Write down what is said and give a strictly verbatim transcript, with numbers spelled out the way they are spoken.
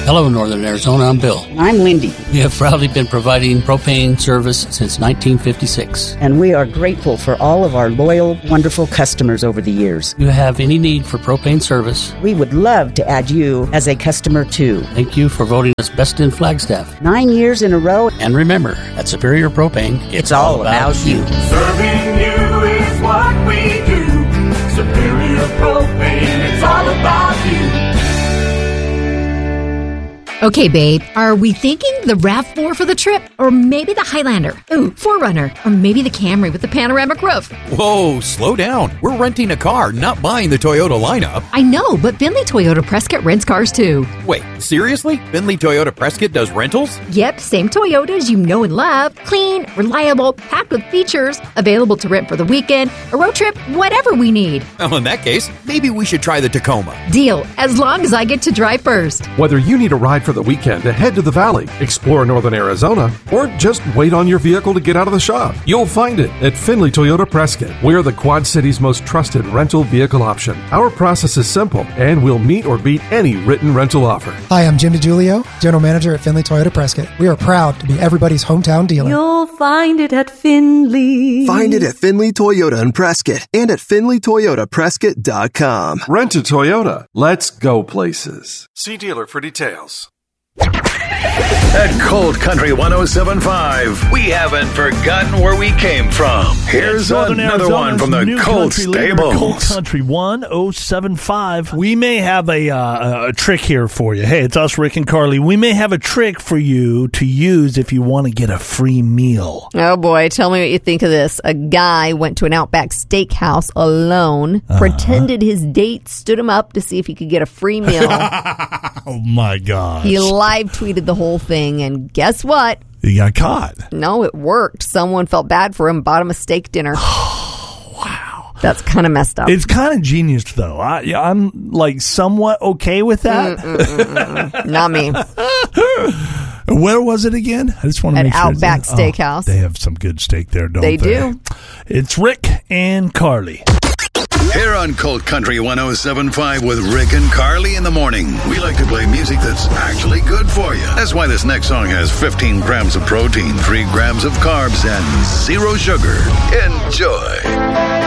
Hello, Northern Arizona. I'm Bill. I'm Lindy. We have proudly been providing propane service since nineteen fifty-six. And we are grateful for all of our loyal, wonderful customers over the years. If you have any need for propane service, we would love to add you as a customer too. Thank you for voting us Best in Flagstaff. Nine years in a row. And remember, at Superior Propane, it's, it's all about, about you. Serving you is what we do. Superior Propane, it's all about you. Okay, babe, are we thinking the RAV four for the trip? Or maybe the Highlander? Ooh, four runner. Or maybe the Camry with the panoramic roof? Whoa, slow down. We're renting a car, not buying the Toyota lineup. I know, but Finley Toyota Prescott rents cars too. Wait, seriously? Finley Toyota Prescott does rentals? Yep, same Toyotas you know and love. Clean, reliable, packed with features. Available to rent for the weekend, a road trip, whatever we need. Well, in that case, maybe we should try the Tacoma. Deal, as long as I get to drive first. Whether you need a ride for the weekend to head to the valley, explore northern Arizona, or just wait on your vehicle to get out of the shop, you'll find it at Finley Toyota Prescott. We're the Quad City's most trusted rental vehicle option. Our process is simple, and we'll meet or beat any written rental offer. Hi, I'm Jim DiGiulio, General Manager at Finley Toyota Prescott. We are proud to be everybody's hometown dealer. You'll find it at Finley. Find it at Finley Toyota in Prescott and at finley toyota prescott dot com. Rent a Toyota. Let's go places. See dealer for details. At Cold Country one oh seven point five, we haven't forgotten where we came from. Here's another Arizona's one from the Cold Stables. Cold Country one oh seven point five. We may have a, uh, a trick here for you. Hey, it's us, Rick and Carly. We may have a trick for you to use if you want to get a free meal. Oh, boy. Tell me what you think of this. A guy went to an Outback Steakhouse alone, uh-huh. pretended his date stood him up to see if he could get a free meal. Oh, my gosh. He live tweeted the whole thing, and guess what? He got caught. No, it worked. Someone felt bad for him, bought him a steak dinner. Wow. That's kind of messed up. It's kind of genius, though. I, I'm, like, somewhat okay with that. Mm, mm, mm, mm. Not me. Where was it again? I just want to At make sure. At Outback Steakhouse. Oh, they have some good steak there, don't they? They do. It's Rick and Carly. Here on Cold Country one oh seven point five with Rick and Carly in the morning. We like to play music that's actually good for you. That's why this next song has fifteen grams of protein, three grams of carbs, and zero sugar. Enjoy.